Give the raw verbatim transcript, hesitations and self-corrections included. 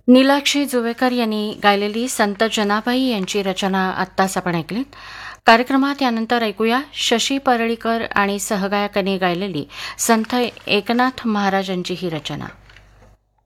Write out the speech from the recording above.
नीलाक्षी जुवेकर यांनी गायलेली संत जनाबाई यांची रचना आत्ताच आपण ऐकलीत. कार्यक्रमात यानंतर ऐकूया शशी परळीकर आणि सहगायकांनी गायलेली संत एकनाथ महाराजांची ही रचना.